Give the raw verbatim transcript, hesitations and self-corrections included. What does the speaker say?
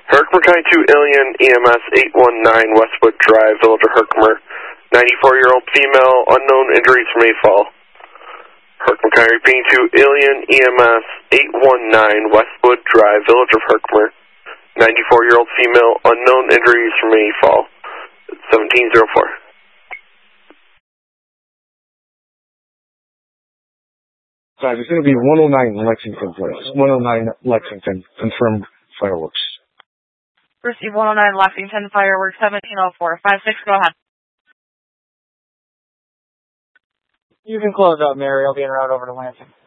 Herkimer County two, Alien, E M S eight one nine, Westwood Drive, Village of Herkimer. ninety-four-year-old female, unknown injuries from a fall. Herkimer County repeating to Alien, E M S eight one nine, Westwood Drive, Village of Herkimer. ninety-four-year-old female, unknown injuries from a fall. seventeen oh four. Sorry, it's going to be one oh nine Lexington, please. one oh nine Lexington, confirmed fireworks. Receive one oh nine Lexington, fireworks, seventeen oh four. five six, go ahead. You can close up, Mary. I'll be en route over to Lansing.